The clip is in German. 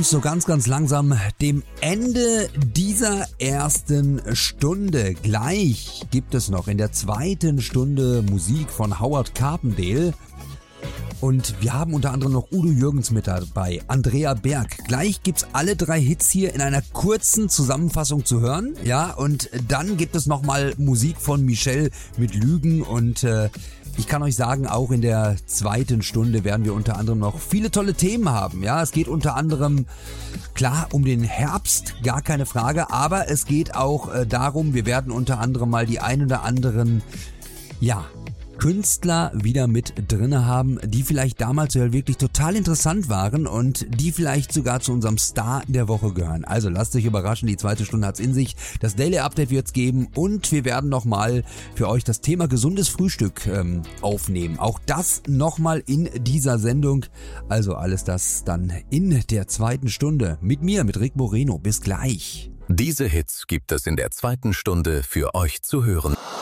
uns so ganz langsam dem Ende dieser ersten Stunde. Gleich gibt es noch in der zweiten Stunde Musik von Howard Carpendale. Und wir haben unter anderem noch Udo Jürgens mit dabei, Andrea Berg. Gleich gibt's alle 3 Hits hier in einer kurzen Zusammenfassung zu hören. Ja, und dann gibt es nochmal Musik von Michelle mit Lügen. Und ich kann euch sagen, auch in der zweiten Stunde werden wir unter anderem noch viele tolle Themen haben. Ja, es geht unter anderem, klar, um den Herbst, gar keine Frage. Aber es geht auch darum, wir werden unter anderem mal die ein oder anderen, ja, Künstler wieder mit drinne haben, die vielleicht damals ja wirklich total interessant waren und die vielleicht sogar zu unserem Star der Woche gehören. Also lasst euch überraschen, die zweite Stunde hat's in sich. Das Daily Update wird's geben und wir werden nochmal für euch das Thema gesundes Frühstück aufnehmen. Auch das nochmal in dieser Sendung. Also alles das dann in der zweiten Stunde mit mir, mit Rick Moreno. Bis gleich. Diese Hits gibt es in der zweiten Stunde für euch zu hören.